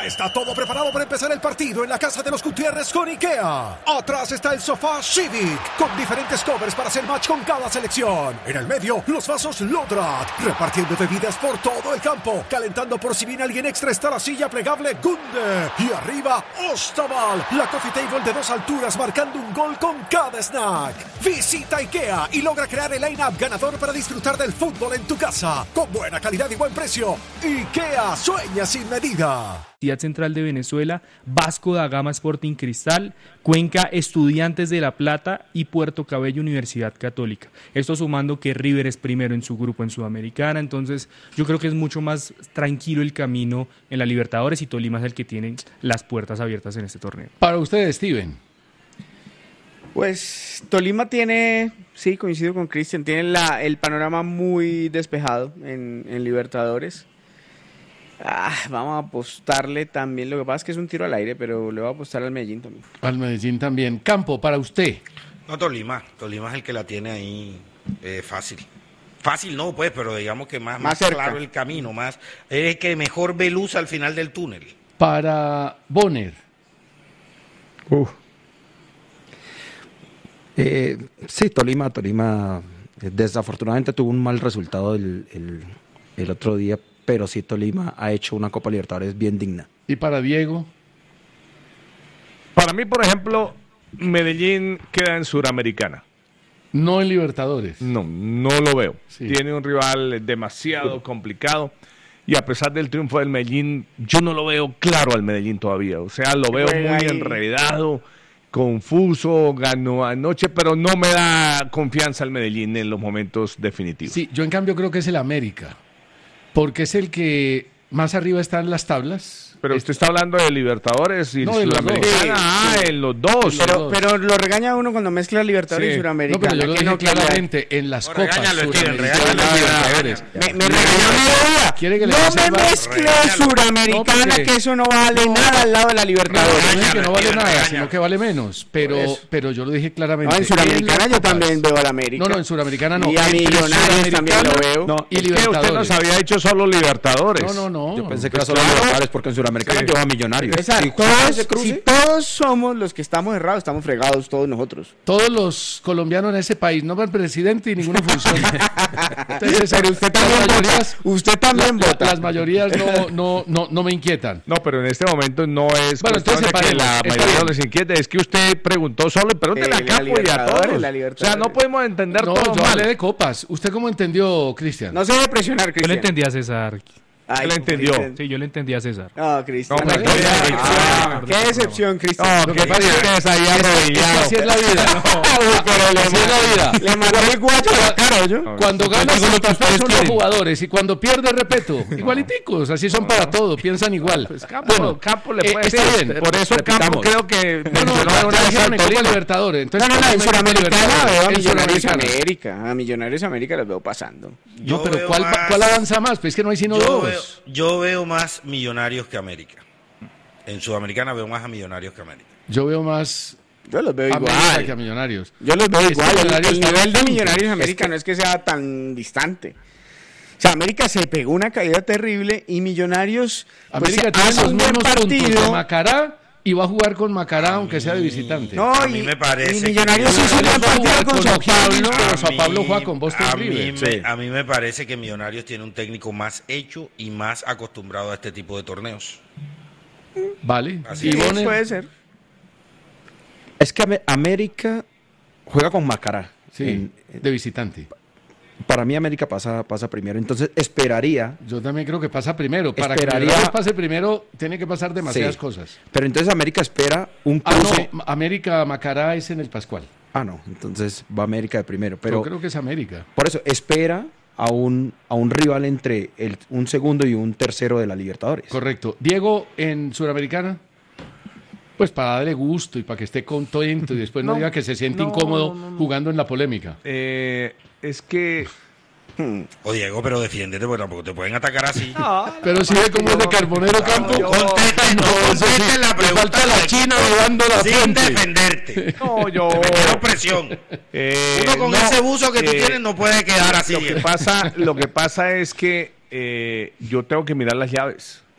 Ya está todo preparado para empezar el partido en la casa de los Gutiérrez con IKEA. Atrás está el sofá Civic, con diferentes covers para hacer match con cada selección. En el medio, los vasos Lodrat, repartiendo bebidas por todo el campo. Calentando por si viene alguien extra está la silla plegable Gunde. Y arriba, Ostaval, la coffee table de 2 alturas marcando un gol con cada snack. Visita IKEA y logra crear el line-up ganador para disfrutar del fútbol en tu casa. Con buena calidad y buen precio. IKEA, sueña sin medida. Central de Venezuela, Vasco da Gama Sporting Cristal, Cuenca Estudiantes de La Plata y Puerto Cabello Universidad Católica. Esto sumando que River es primero en su grupo en Sudamericana, entonces yo creo que es mucho más tranquilo el camino en la Libertadores y Tolima es el que tiene las puertas abiertas en este torneo. Para usted, Steven. Pues Tolima tiene, sí, coincido con Cristian, tiene el panorama muy despejado en Libertadores. Vamos a apostarle también, lo que pasa es que es un tiro al aire, pero le voy a apostar al Medellín también. Al Medellín también. Campo, para usted. No, Tolima es el que la tiene ahí fácil. Fácil no, pues, pero digamos que más claro el camino, más es el que mejor ve luz al final del túnel. Para Bonner. Sí, Tolima desafortunadamente tuvo un mal resultado el otro día, pero sí Tolima ha hecho una Copa Libertadores bien digna. ¿Y para Diego? Para mí, por ejemplo, Medellín queda en Suramericana. No en Libertadores. No lo veo. Sí. Tiene un rival demasiado complicado y a pesar del triunfo del Medellín, yo no lo veo claro al Medellín todavía. O sea, lo veo muy enredado, confuso, ganó anoche, pero no me da confianza el Medellín en los momentos definitivos. Sí, yo en cambio creo que es el América, porque es el que más arriba está en las tablas. Pero usted está hablando de Libertadores y Sudamericana. En los dos. Pero lo regaña uno cuando mezcla Libertadores y Suramericana. No, pero yo lo dije claramente, en las copas Libertadores. ¿Quiere que le mezcle Suramericana, que eso no vale nada al lado de la Libertadores? No es que no vale nada, sino que vale menos. Pero yo lo dije claramente. No, en Suramericana yo también veo a la América. No, en Suramericana no. Y a Millonarios también lo veo. No, y Libertadores. Usted nos había dicho solo Libertadores. No. Yo pensé que era solo Libertadores porque en Suramericana lleva Millonarios. Exacto. Si todos somos los que estamos errados, estamos fregados todos nosotros. Todos los colombianos en ese país, no va el presidente y ninguno funciona. Entonces, pero usted también vota. Las mayorías no me inquietan. No, pero en este momento no es que la mayoría les inquiete, es que usted preguntó solo, pregúntele a Campo y a todos. O sea, no podemos entender todo. Yo hablé de copas. ¿Usted cómo entendió, Cristian? No se debe presionar, Cristian. Yo le entendí a César. ¿Él lo entendió? Sí, yo le entendí a César. No, Cristian. Qué decepción, Cristian. No, qué pasa es ahí arrodillado. Así es la vida. Así es la vida. Le mandó el guacho a la cara, ¿yo? Cuando gana Santa Fe son los jugadores y cuando pierde, respeto. Igualiticos, así son para todo, piensan igual. Pues Campo le puede está decir. bien. Por eso Campo creo que no Copa Libertadores. Entonces, en Suramericana veo a Millonarios América. A Millonarios América los veo pasando. No, pero ¿cuál avanza más? Pues es que no hay sino dos. Yo veo más Millonarios que América. En Sudamericana veo más a Millonarios que América. Yo veo más Yo los veo igual que a Millonarios. Yo los veo igual. El nivel de Millonarios América no es que sea tan distante. O sea, América se pegó una caída terrible y Millonarios América tiene los mismos puntos de Macará y va a jugar con Macará aunque sea de visitante. No, a mí me parece y Millonarios hizo un buen partido con Sao Paulo. Pero Sao Paulo juega con Boston River. A mí me parece que Millonarios tiene un técnico más hecho y más acostumbrado a este tipo de torneos. Vale. Así puede ser. Es que América juega con Macará. Sí, de visitante. Para mí América pasa primero, entonces esperaría. Yo también creo que pasa primero. Para que pase primero tiene que pasar demasiadas cosas. Pero entonces América espera un cruce. No, América Macará es en el Pascual. No, entonces va América de primero. Pero yo creo que es América. Por eso espera a un rival entre un segundo y un tercero de la Libertadores. Correcto. Diego, en Suramericana, pues para darle gusto y para que esté contento y después no diga que se siente incómodo jugando en la polémica. Es que... Diego, pero defiéndete porque tampoco te pueden atacar así. Pero si ve cómo es de Carbonero Campo. Contesta la pregunta. Falta la China llevando la sin fuente. Defenderte. Te metieron presión. Uno con ese buzo que tú tienes no puede quedar así. Lo que pasa es que yo tengo que mirar las llaves.